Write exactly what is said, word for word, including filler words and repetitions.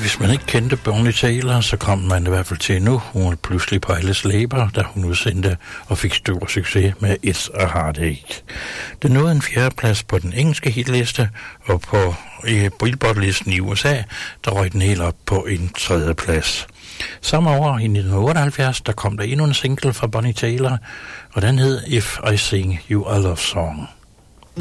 hvis man ikke kendte Bonnie Tyler, så kom man i hvert fald til nu. Hun var pludselig på alles læber, da hun udsendte og fik stor succes med It's a Heartache. Den nåede en fjerdeplads på den engelske hitliste, og på i Billboard-listen i U S A, der røg den helt op på en tredje plads. Samme år i nitten otteoghalvfjerds, der kom der endnu en single fra Bonnie Tyler, og den hed If I Sing You a Love Song.